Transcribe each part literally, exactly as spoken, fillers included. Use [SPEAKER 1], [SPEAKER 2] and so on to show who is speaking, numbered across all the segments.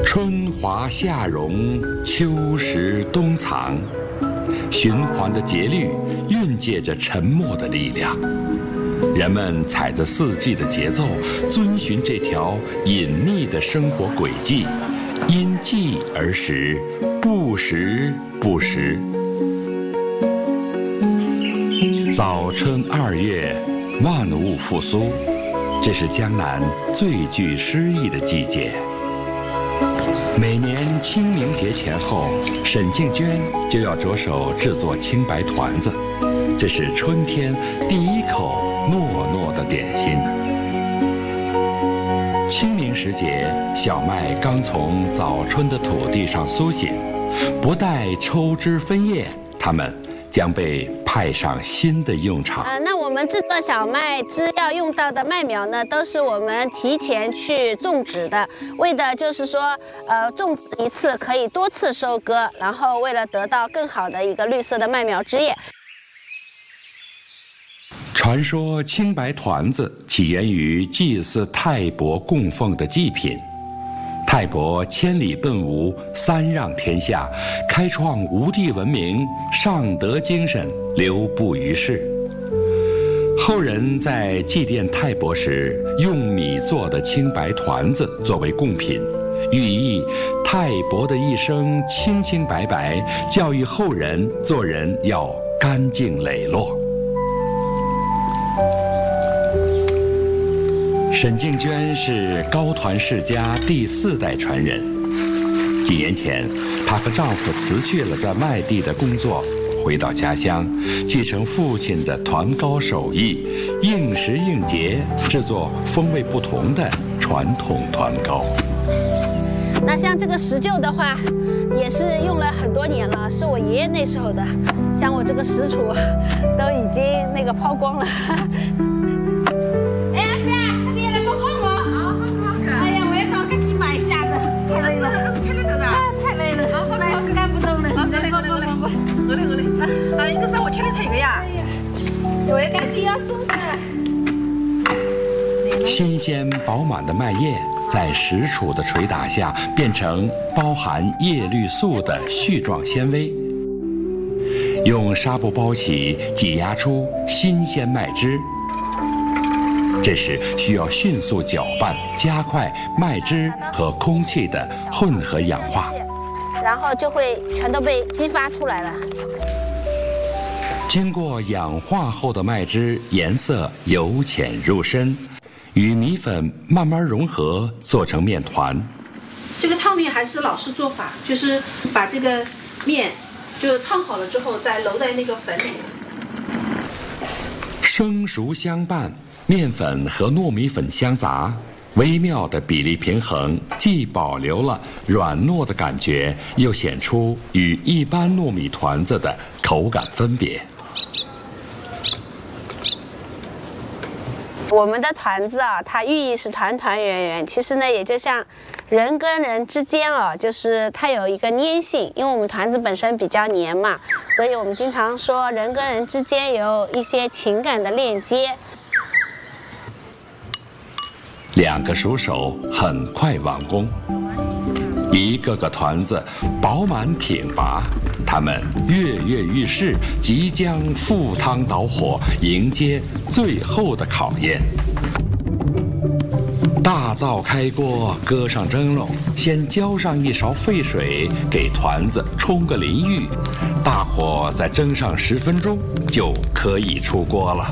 [SPEAKER 1] 春华夏荣，秋实冬藏，循环的节律蕴藉着沉默的力量。人们踩着四季的节奏，遵循这条隐秘的生活轨迹，因季而时，不时不时。早春二月，万物复苏，这是江南最具诗意的季节。每年清明节前后，沈静娟就要着手制作青白团子，这是春天第一口糯糯的点心。清明时节，小麦刚从早春的土地上苏醒，不待抽枝分叶，它们将被派上新的用场。
[SPEAKER 2] 啊、呃，那我们制作小麦汁要用到的麦苗呢，都是我们提前去种植的，为的就是说，呃，种植一次可以多次收割，然后为了得到更好的一个绿色的麦苗枝叶。
[SPEAKER 1] 传说青白团子起源于祭祀泰伯供奉的祭品。泰伯千里奔吴，三让天下，开创吴地文明，尚德精神流布于世。后人在祭奠泰伯时，用米做的青白团子作为贡品，寓意泰伯的一生清清白白，教育后人做人要干净磊落。沈静娟是高团世家第四代传人。几年前，她和丈夫辞去了在麦地的工作，回到家乡，继承父亲的团糕手艺，应时应节制作风味不同的传统团糕。
[SPEAKER 2] 那像这个石臼的话，也是用了很多年了，是我爷爷那时候的。像我这个石杵，都已经那个抛光了。
[SPEAKER 3] 我嘞我嘞，啊，一个是我牵的腿个呀，
[SPEAKER 2] 我也赶紧要送的。
[SPEAKER 1] 新鲜饱满的麦叶在石杵的捶打下，变成包含叶绿素的絮状纤维。用纱布包起，挤压出新鲜麦汁。这时需要迅速搅拌，加快麦汁和空气的混合氧化。
[SPEAKER 2] 然后就会全都被激发出来了。
[SPEAKER 1] 经过氧化后的麦汁颜色由浅入深，与米粉慢慢融合，做成面团。
[SPEAKER 3] 这个烫面还是老式做法，就是把这个面就烫好了之后，再揉在那个粉里。
[SPEAKER 1] 生熟相伴，面粉和糯米粉相杂。微妙的比例平衡，既保留了软糯的感觉，又显出与一般糯米团子的口感分别。
[SPEAKER 2] 我们的团子啊，它寓意是团团圆圆，其实呢，也就像人跟人之间啊，就是它有一个粘性，因为我们团子本身比较黏嘛，所以我们经常说人跟人之间有一些情感的链接。
[SPEAKER 1] 两个熟手很快完工，一个个团子饱满挺拔，它们跃跃欲试，即将赴汤蹈火，迎接最后的考验。大灶开锅，搁上蒸笼，先浇上一勺沸水，给团子冲个淋浴，大火再蒸上十分钟，就可以出锅了。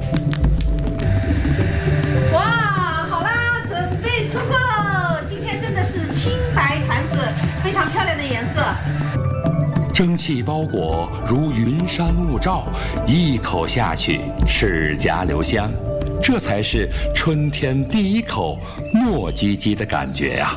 [SPEAKER 3] 出锅喽！今天真的是青白团子，非常漂亮的颜色。
[SPEAKER 1] 蒸汽包裹如云山雾罩，一口下去，齿颊留香，这才是春天第一口糯叽叽的感觉呀、啊。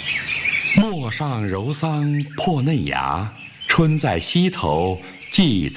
[SPEAKER 1] 陌上柔桑破嫩芽，春在溪头。既